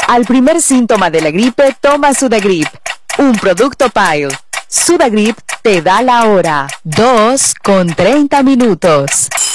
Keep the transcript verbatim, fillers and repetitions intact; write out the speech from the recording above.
Al primer síntoma de la gripe, toma Sudagrip, un producto Pile. Sudagrip te da la hora, dos con treinta minutos.